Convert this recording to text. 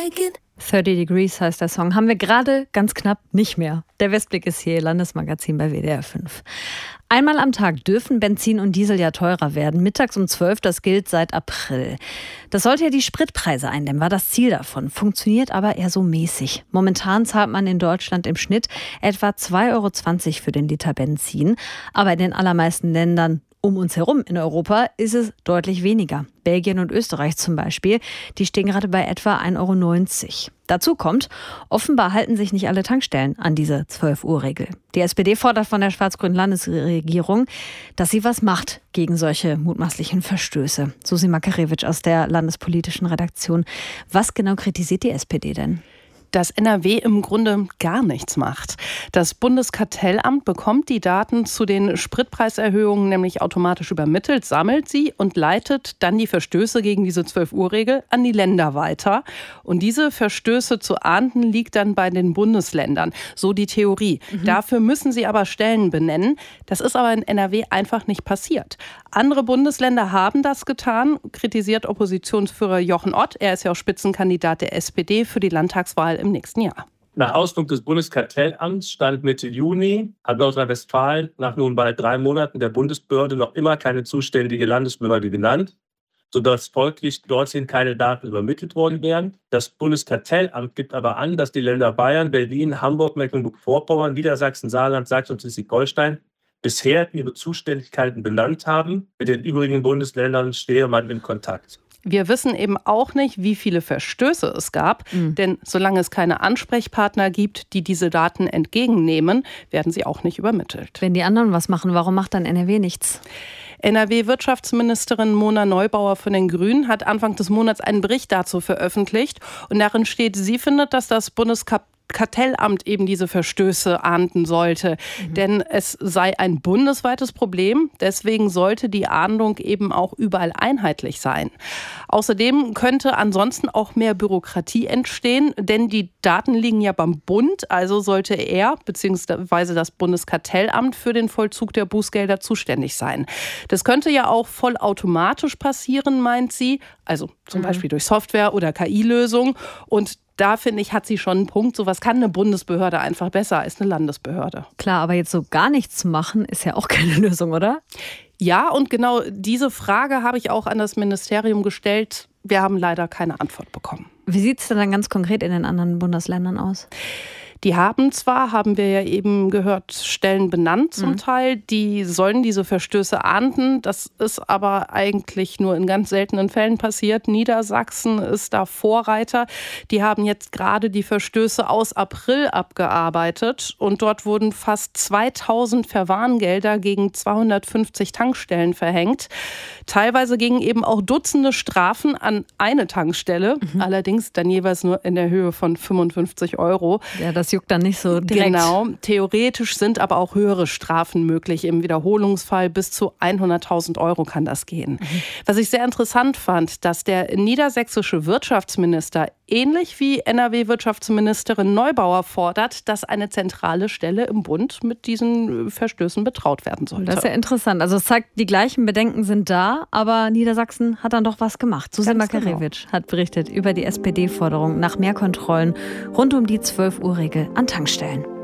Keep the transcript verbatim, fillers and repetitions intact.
thirty Degrees heißt der Song. Haben wir gerade ganz knapp nicht mehr. Der Westblick ist hier, Landesmagazin bei W D R fünf. Einmal am Tag dürfen Benzin und Diesel ja teurer werden. Mittags um zwölf, das gilt seit April. Das sollte ja die Spritpreise eindämmen, war das Ziel davon. Funktioniert aber eher so mäßig. Momentan zahlt man in Deutschland im Schnitt etwa zwei Euro zwanzig für den Liter Benzin. Aber in den allermeisten Ländern um uns herum in Europa ist es deutlich weniger. Belgien und Österreich zum Beispiel, die stehen gerade bei etwa ein Euro neunzig. Dazu kommt, offenbar halten sich nicht alle Tankstellen an diese zwölf-Uhr-Regel. Die S P D fordert von der schwarz-grünen Landesregierung, dass sie was macht gegen solche mutmaßlichen Verstöße. Susi Makarewitsch aus der landespolitischen Redaktion. Was genau kritisiert die S P D denn? Dass N R W im Grunde gar nichts macht. Das Bundeskartellamt bekommt die Daten zu den Spritpreiserhöhungen nämlich automatisch übermittelt, sammelt sie und leitet dann die Verstöße gegen diese zwölf-Uhr-Regel an die Länder weiter. Und diese Verstöße zu ahnden liegt dann bei den Bundesländern. So die Theorie. Mhm. Dafür müssen sie aber Stellen benennen. Das ist aber in N R W einfach nicht passiert. Andere Bundesländer haben das getan, kritisiert Oppositionsführer Jochen Ott. Er ist ja auch Spitzenkandidat der S P D für die Landtagswahl im nächsten Jahr. Nach Auskunft des Bundeskartellamts stand Mitte Juni, hat Nordrhein-Westfalen nach nun bald drei Monaten der Bundesbehörde noch immer keine zuständige Landesbehörde genannt, sodass folglich dorthin keine Daten übermittelt worden wären. Das Bundeskartellamt gibt aber an, dass die Länder Bayern, Berlin, Hamburg, Mecklenburg-Vorpommern, Niedersachsen, Saarland, Sachsen und Schleswig-Holstein bisher ihre Zuständigkeiten benannt haben. Mit den übrigen Bundesländern stehe man in Kontakt. Wir wissen eben auch nicht, wie viele Verstöße es gab, mhm. denn solange es keine Ansprechpartner gibt, die diese Daten entgegennehmen, werden sie auch nicht übermittelt. Wenn die anderen was machen, warum macht dann N R W nichts? N R W-Wirtschaftsministerin Mona Neubauer von den Grünen hat Anfang des Monats einen Bericht dazu veröffentlicht. Und darin steht, sie findet, dass das Bundeskartellamt Kartellamt eben diese Verstöße ahnden sollte. Mhm. Denn es sei ein bundesweites Problem. Deswegen sollte die Ahndung eben auch überall einheitlich sein. Außerdem könnte ansonsten auch mehr Bürokratie entstehen, denn die Daten liegen ja beim Bund. Also sollte er bzw. das Bundeskartellamt für den Vollzug der Bußgelder zuständig sein. Das könnte ja auch vollautomatisch passieren, meint sie. Also zum mhm. Beispiel durch Software oder K I-Lösung. Und da, finde ich, hat sie schon einen Punkt. Sowas kann eine Bundesbehörde einfach besser als eine Landesbehörde. Klar, aber jetzt so gar nichts zu machen, ist ja auch keine Lösung, oder? Ja, und genau diese Frage habe ich auch an das Ministerium gestellt. Wir haben leider keine Antwort bekommen. Wie sieht es denn dann ganz konkret in den anderen Bundesländern aus? Die haben zwar, haben wir ja eben gehört, Stellen benannt zum mhm. Teil, die sollen diese Verstöße ahnden. Das ist aber eigentlich nur in ganz seltenen Fällen passiert. Niedersachsen ist da Vorreiter. Die haben jetzt gerade die Verstöße aus April abgearbeitet und dort wurden fast zweitausend Verwarngelder gegen zweihundertfünfzig Tankstellen verhängt. Teilweise gingen eben auch Dutzende Strafen an eine Tankstelle, mhm. allerdings dann jeweils nur in der Höhe von fünfundfünfzig Euro. Ja, das juckt dann nicht so direkt. Genau. Theoretisch sind aber auch höhere Strafen möglich. Im Wiederholungsfall bis zu hunderttausend Euro kann das gehen. Mhm. Was ich sehr interessant fand, dass der niedersächsische Wirtschaftsminister ähnlich wie N R W-Wirtschaftsministerin Neubauer fordert, dass eine zentrale Stelle im Bund mit diesen Verstößen betraut werden sollte. Das ist ja interessant. Also es zeigt, die gleichen Bedenken sind da, aber Niedersachsen hat dann doch was gemacht. Susi Makarewitsch genau. hat berichtet über die S P D-Forderung nach mehr Kontrollen rund um die zwölf-Uhr-Regel an Tankstellen.